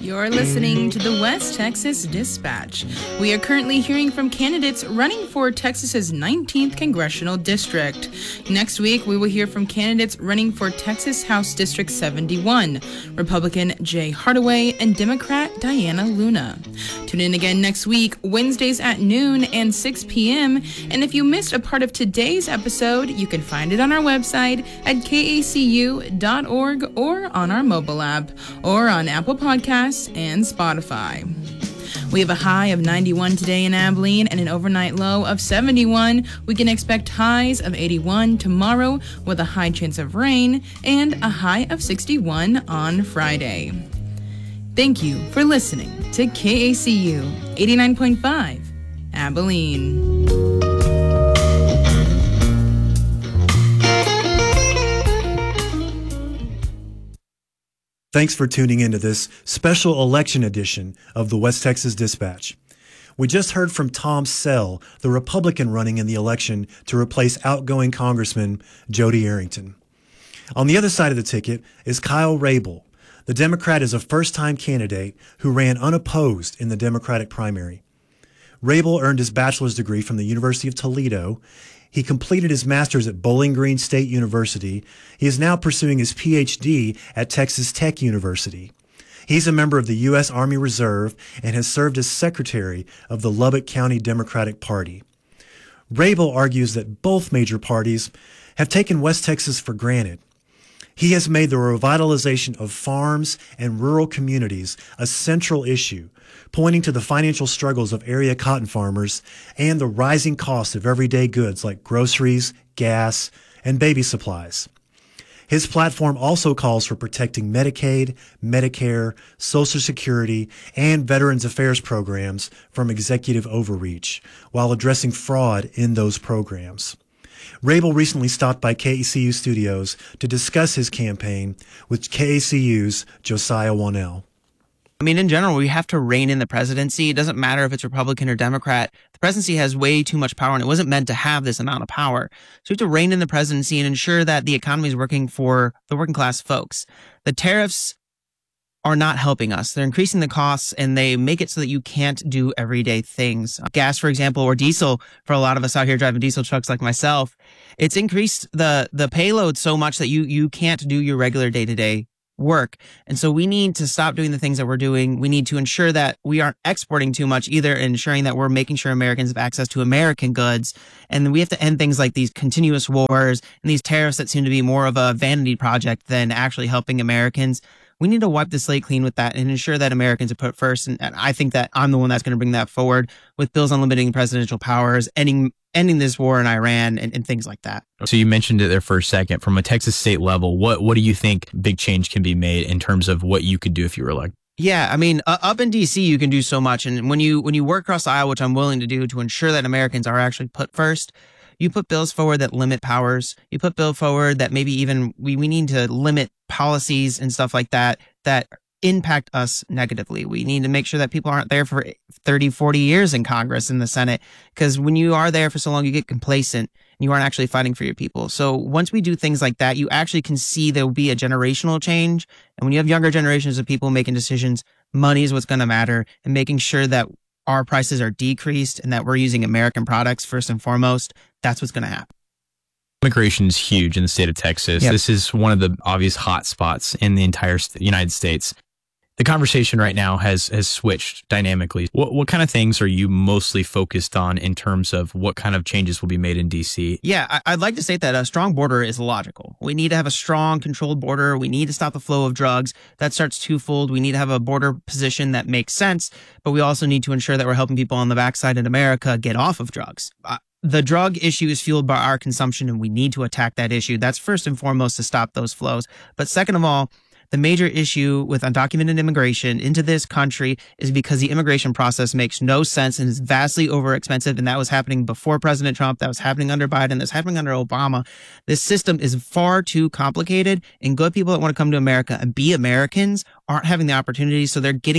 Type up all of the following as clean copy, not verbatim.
You're listening to the West Texas Dispatch. We are currently hearing from candidates running for Texas's 19th Congressional District. Next week, we will hear from candidates running for Texas House District 71, Republican Jay Hardaway and Democrat Diana Luna. Tune in again next week, Wednesdays at noon and 6 p.m. And if you missed a part of today's episode, you can find it on our website at kacu.org or on our mobile app or on Apple Podcasts and Spotify. We have a high of 91 today in Abilene and an overnight low of 71. We can expect highs of 81 tomorrow with a high chance of rain and a high of 61 on Friday. Thank you for listening to KACU 89.5 Abilene. Thanks for tuning into this special election edition of the West Texas Dispatch. We just heard from Tom Sell, the Republican running in the election to replace outgoing Congressman Jody Arrington. On the other side of the ticket is Kyle Rabel. The Democrat is a first-time candidate who ran unopposed in the Democratic primary. Rabel earned his bachelor's degree from the University of Toledo. He completed his master's at Bowling Green State University. He is now pursuing his PhD at Texas Tech University. He's a member of the U.S. Army Reserve and has served as secretary of the Lubbock County Democratic Party. Rabel argues that both major parties have taken West Texas for granted. He has made the revitalization of farms and rural communities a central issue, pointing to the financial struggles of area cotton farmers and the rising cost of everyday goods like groceries, gas, and baby supplies. His platform also calls for protecting Medicaid, Medicare, Social Security, and Veterans Affairs programs from executive overreach, while addressing fraud in those programs. Rabel recently stopped by KACU Studios to discuss his campaign with KACU's Josiah Wanell. I mean, in general, we have to rein in the presidency. It doesn't matter if it's Republican or Democrat. The presidency has way too much power, and it wasn't meant to have this amount of power. So we have to rein in the presidency and ensure that the economy is working for the working class folks. The tariffs are not helping us. They're increasing the costs, and they make it so that you can't do everyday things. Gas, for example, or diesel, for a lot of us out here driving diesel trucks like myself, it's increased the payload so much that you can't do your regular day-to-day work. And so we need to stop doing the things that we're doing. We need to ensure that we aren't exporting too much either, ensuring that we're making sure Americans have access to American goods. And then we have to end things like these continuous wars and these tariffs that seem to be more of a vanity project than actually helping Americans. We need to wipe the slate clean with that and ensure that Americans are put first. And I think that I'm the one that's going to bring that forward with bills on limiting presidential powers, ending this war in Iran and things like that. So you mentioned it there for a second. From a Texas state level, what do you think big change can be made in terms of what you could do if you were elected? Yeah, I mean, up in D.C., you can do so much. And when you work across the aisle, which I'm willing to do to ensure that Americans are actually put first, you put bills forward that limit powers. You put bill forward that maybe even we need to limit policies and stuff like that impact us negatively. We need to make sure that people aren't there for 30, 40 years in Congress, in the Senate, because when you are there for so long, you get complacent and you aren't actually fighting for your people. So once we do things like that, you actually can see there will be a generational change. And when you have younger generations of people making decisions, money is what's going to matter, and making sure that our prices are decreased and that we're using American products first and foremost, that's what's going to happen. Immigration is huge in the state of Texas. Yep. This is one of the obvious hot spots in the entire United States. The conversation right now has switched dynamically. What kind of things are you mostly focused on in terms of what kind of changes will be made in D.C.? Yeah, I'd like to state that a strong border is logical. We need to have a strong, controlled border. We need to stop the flow of drugs. That starts twofold. We need to have a border position that makes sense, but we also need to ensure that we're helping people on the backside in America get off of drugs. The drug issue is fueled by our consumption, and we need to attack that issue. That's first and foremost to stop those flows. But second of all, the major issue with undocumented immigration into this country is because the immigration process makes no sense and is vastly overexpensive. And that was happening before President Trump. That was happening under Biden. That's happening under Obama. This system is far too complicated, and good people that want to come to America and be Americans aren't having the opportunity. So they're getting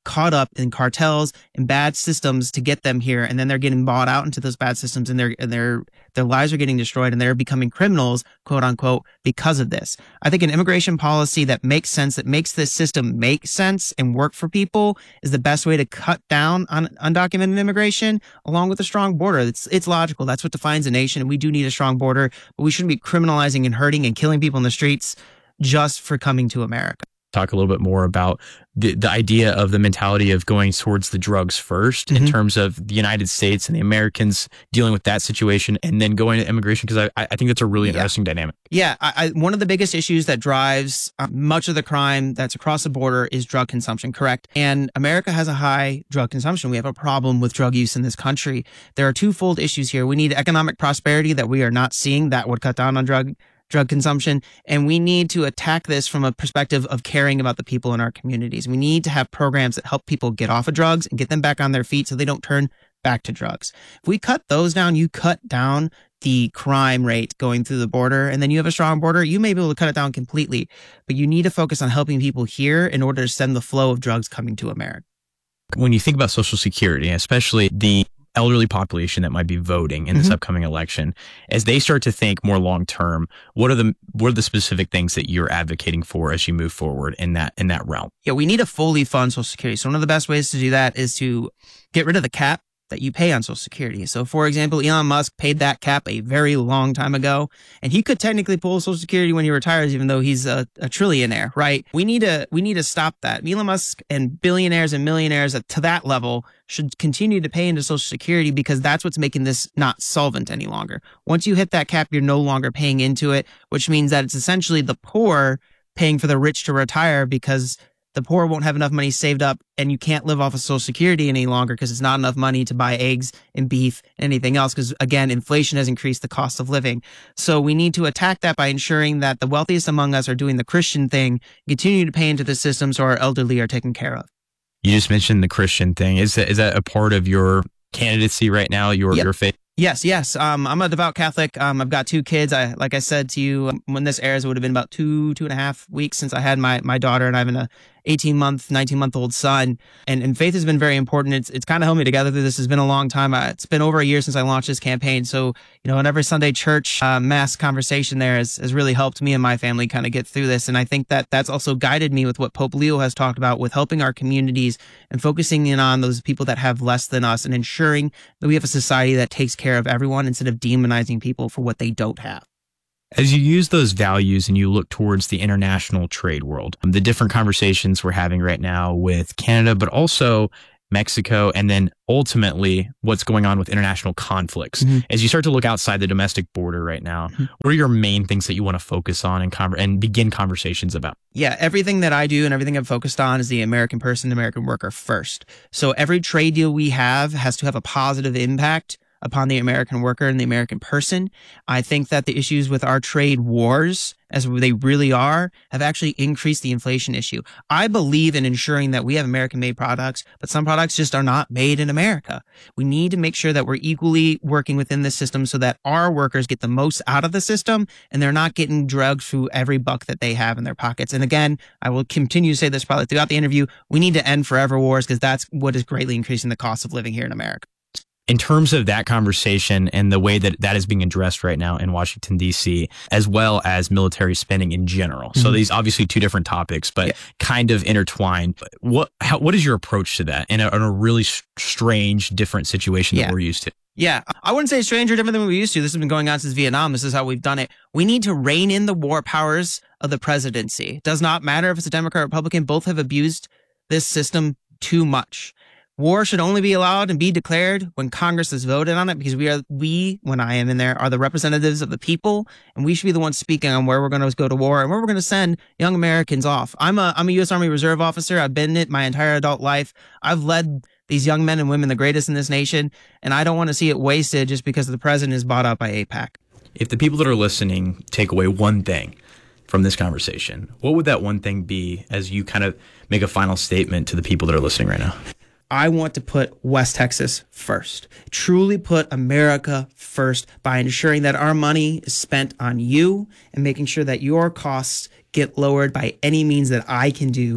caught up in cartels and bad systems to get them here, and then they're getting bought out into those bad systems, and their lives are getting destroyed, and they're becoming criminals, quote unquote, because of this. I think an immigration policy that makes sense, that makes this system make sense and work for people, is the best way to cut down on undocumented immigration, along with a strong border. It's logical. That's what defines a nation, and we do need a strong border, but we shouldn't be criminalizing and hurting and killing people in the streets just for coming to America. Talk a little bit more about the idea of the mentality of going towards the drugs first in terms of the United States and the Americans dealing with that situation, and then going to immigration, because I think that's a really interesting dynamic. Yeah. One of the biggest issues that drives much of the crime that's across the border is drug consumption, correct? And America has a high drug consumption. We have a problem with drug use in this country. There are twofold issues here. We need economic prosperity that we are not seeing that would cut down on drug consumption. And we need to attack this from a perspective of caring about the people in our communities. We need to have programs that help people get off of drugs and get them back on their feet so they don't turn back to drugs. If we cut those down, you cut down the crime rate going through the border, and then you have a strong border, you may be able to cut it down completely. But you need to focus on helping people here in order to stem the flow of drugs coming to America. When you think about Social Security, especially the elderly population that might be voting in this upcoming election, as they start to think more long term, what are the specific things that you're advocating for as you move forward in that realm? Yeah, we need to fully fund Social Security. So one of the best ways to do that is to get rid of the cap that you pay on Social Security. So for example, Elon Musk paid that cap a very long time ago, and he could technically pull Social Security when he retires, even though he's a trillionaire, right? We need to stop that. Elon Musk and billionaires and millionaires to that level should continue to pay into Social Security, because that's what's making this not solvent any longer. Once you hit that cap, you're no longer paying into it, which means that it's essentially the poor paying for the rich to retire, because the poor won't have enough money saved up, and you can't live off of Social Security any longer because it's not enough money to buy eggs and beef and anything else, because, again, inflation has increased the cost of living. So we need to attack that by ensuring that the wealthiest among us are doing the Christian thing, continue to pay into the system so our elderly are taken care of. You just mentioned the Christian thing. Is that a part of your candidacy right now, your faith? Yes. I'm a devout Catholic. I've got 2 kids. Like I said to you, when this airs, it would have been about 2.5 weeks since I had my daughter, and I have an 19-month-old son. And faith has been very important. It's kind of held me together through this. It's been a long time. It's been over a year since I launched this campaign. So, in every Sunday church mass conversation there has really helped me and my family kind of get through this. And I think that that's also guided me with what Pope Leo has talked about with helping our communities and focusing in on those people that have less than us, and ensuring that we have a society that takes care of everyone instead of demonizing people for what they don't have. As you use those values and you look towards the international trade world, the different conversations we're having right now with Canada, but also Mexico, and then ultimately what's going on with international conflicts. As you start to look outside the domestic border right now, what are your main things that you want to focus on and begin conversations about? Yeah, everything that I do and everything I'm focused on is the American person, American worker first. So every trade deal we have has to have a positive impact upon the American worker and the American person. I think that the issues with our trade wars, as they really are, have actually increased the inflation issue. I believe in ensuring that we have American-made products, but some products just are not made in America. We need to make sure that we're equally working within the system so that our workers get the most out of the system, and they're not getting drugged through every buck that they have in their pockets. And again, I will continue to say this probably throughout the interview, we need to end forever wars, because that's what is greatly increasing the cost of living here in America. In terms of that conversation and the way that is being addressed right now in Washington, D.C., as well as military spending in general. So these obviously 2 different topics, but kind of intertwined. What is your approach to that in a really strange, different situation that we're used to? Yeah, I wouldn't say strange or different than we used to. This has been going on since Vietnam. This is how we've done it. We need to rein in the war powers of the presidency. It does not matter if it's a Democrat or Republican. Both have abused this system too much. War should only be allowed and be declared when Congress has voted on it, because we, when I am in there, are the representatives of the people, and we should be the ones speaking on where we're going to go to war and where we're going to send young Americans off. I'm a U.S. Army Reserve officer. I've been in it my entire adult life. I've led these young men and women, the greatest in this nation, and I don't want to see it wasted just because the president is bought out by AIPAC. If the people that are listening take away one thing from this conversation, what would that one thing be as you kind of make a final statement to the people that are listening right now? I want to put West Texas first. Truly put America first by ensuring that our money is spent on you and making sure that your costs get lowered by any means that I can do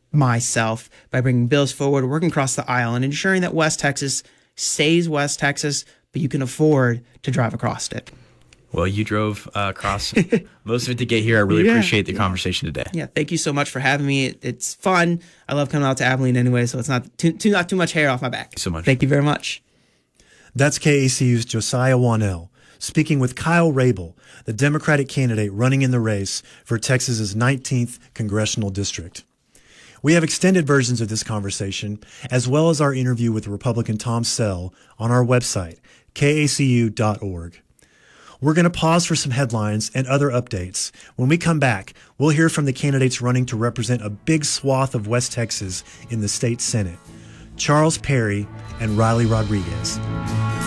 myself by bringing bills forward, working across the aisle, and ensuring that West Texas stays West Texas, but you can afford to drive across it. Well, you drove across most of it to get here. I really appreciate the conversation today. Yeah, thank you so much for having me. It's fun. I love coming out to Abilene anyway, so it's not too much hair off my back. Thank you so much. Thank you very much. That's KACU's Josiah Wanell speaking with Kyle Rabel, the Democratic candidate running in the race for Texas's 19th congressional district. We have extended versions of this conversation, as well as our interview with Republican Tom Sell, on our website, kacu.org. We're going to pause for some headlines and other updates. When we come back, we'll hear from the candidates running to represent a big swath of West Texas in the state Senate, Charles Perry and Riley Rodriguez.